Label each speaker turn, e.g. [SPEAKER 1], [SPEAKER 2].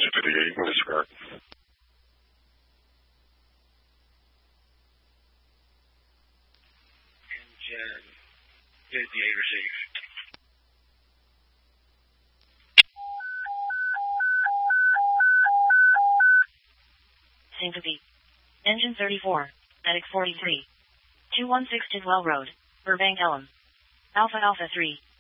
[SPEAKER 1] 58 in disregard.
[SPEAKER 2] Engine 58 receive.
[SPEAKER 3] Syncope. Engine 34, Medic 43. 216 Tidwell Road, Burbank, Elm. Alpha Alpha 3.